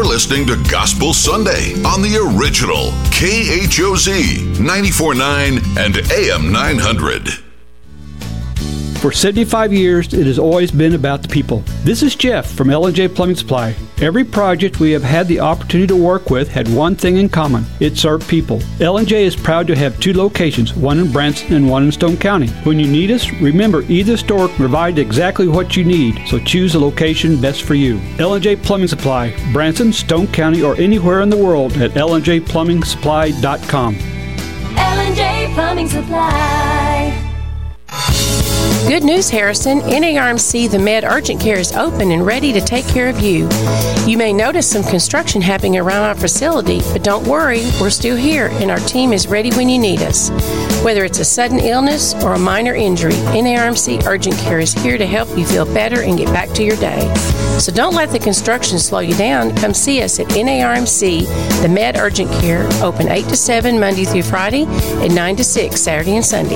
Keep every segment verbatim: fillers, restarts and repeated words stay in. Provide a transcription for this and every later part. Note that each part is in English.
listening to Gospel Sunday on the original K H O Z ninety-four point nine and A M nine hundred. For seventy-five years, it has always been about the people. This is Jeff from L and J Plumbing Supply. Every project we have had the opportunity to work with had one thing in common. It served people. L and J is proud to have two locations, one in Branson and one in Stone County. When you need us, remember either store can provide exactly what you need, so choose a location best for you. L and J Plumbing Supply, Branson, Stone County, or anywhere in the world at L and J plumbing supply dot com. L and J Plumbing Supply. Good news, Harrison. N A R M C The Med Urgent Care is open and ready to take care of you. You may notice some construction happening around our facility, but don't worry, we're still here and our team is ready when you need us. Whether it's a sudden illness or a minor injury, N A R M C Urgent Care is here to help you feel better and get back to your day. So don't let the construction slow you down. Come see us at N A R M C The Med Urgent Care, open eight to seven Monday through Friday and nine to six Saturday and Sunday.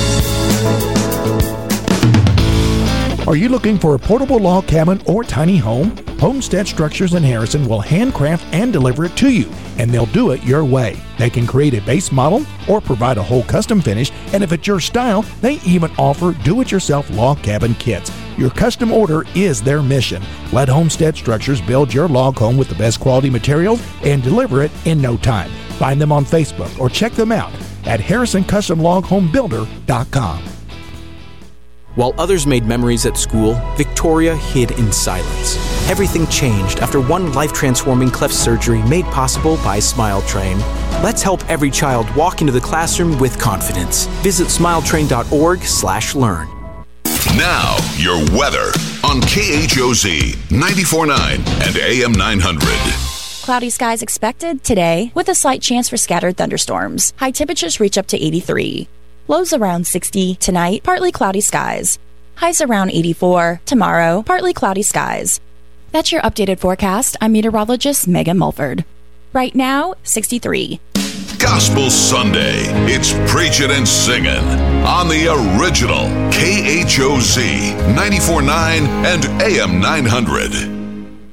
Are you looking for a portable log cabin or tiny home? Homestead Structures in Harrison will handcraft and deliver it to you, and they'll do it your way. They can create a base model or provide a whole custom finish, and if it's your style, they even offer do-it-yourself log cabin kits. Your custom order is their mission. Let Homestead Structures build your log home with the best quality materials and deliver it in no time. Find them on Facebook or check them out at harrison custom log home builder dot com. While others made memories at school, Victoria hid in silence. Everything changed after one life-transforming cleft surgery made possible by Smile Train. Let's help every child walk into the classroom with confidence. Visit smile train dot org slash learn. Now, your weather on K H O Z ninety-four point nine and A M nine hundred. Cloudy skies expected today with a slight chance for scattered thunderstorms. High temperatures reach up to eighty-three. Lows around sixty tonight, partly cloudy skies. Highs around eighty-four tomorrow, partly cloudy skies. That's your updated forecast. I'm meteorologist Megan Mulford. Right now, sixty-three. Gospel Sunday. It's preaching and singing on the original K H O Z ninety-four point nine and A M nine hundred.